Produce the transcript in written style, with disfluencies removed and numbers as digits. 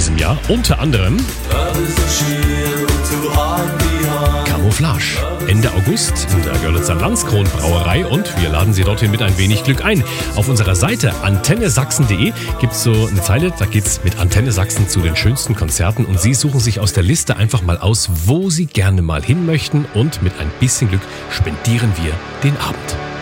diesem Jahr. Unter anderem Camouflage. Ende August in der Görlitzer Landskron Brauerei und wir laden Sie dorthin mit ein wenig Glück ein. Auf unserer Seite antennesachsen.de gibt es so eine Zeile, da geht's mit Antenne Sachsen zu den schönsten Konzerten und Sie suchen sich aus der Liste einfach mal aus, wo Sie gerne mal hin möchten und mit ein bisschen Glück spendieren wir den Abend.